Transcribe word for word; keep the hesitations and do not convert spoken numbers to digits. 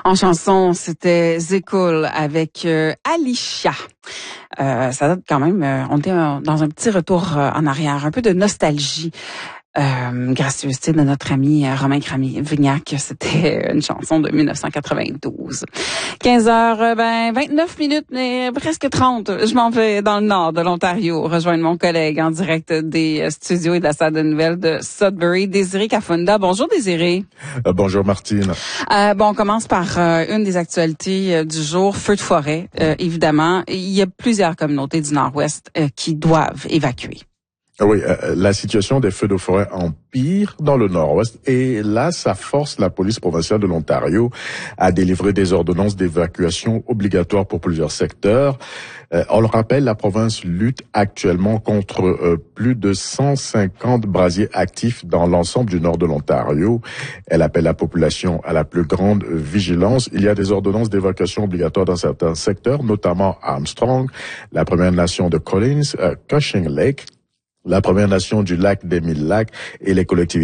En chanson, c'était Zekul avec euh, Alicia. Euh, ça date quand même, euh, on était euh, dans un petit retour euh, en arrière, un peu de nostalgie. Euh, gracieuseté de notre ami euh, Romain Cramy-Vignac, c'était une chanson de dix-neuf cent quatre-vingt-douze. quinze heures, euh, ben vingt-neuf minutes, mais presque trente. Je m'en vais dans le nord de l'Ontario, rejoindre mon collègue en direct des studios et de la salle de nouvelles de Sudbury, Désiré Kafunda. Bonjour Désiré. Euh, bonjour Martine. Euh, bon, on commence par euh, une des actualités euh, du jour, feu de forêt, euh, évidemment. Il y a plusieurs communautés du Nord-Ouest euh, qui doivent évacuer. Oui, euh, la situation des feux de forêt empire dans le Nord-Ouest et là, ça force la police provinciale de l'Ontario à délivrer des ordonnances d'évacuation obligatoires pour plusieurs secteurs. Euh, on le rappelle, la province lutte actuellement contre euh, plus de cent cinquante brasiers actifs dans l'ensemble du nord de l'Ontario. Elle appelle la population à la plus grande vigilance. Il y a des ordonnances d'évacuation obligatoires dans certains secteurs, notamment Armstrong, la Première Nation de Collins, euh, Cushing Lake, la Première Nation du lac des Mille Lacs et les collectivités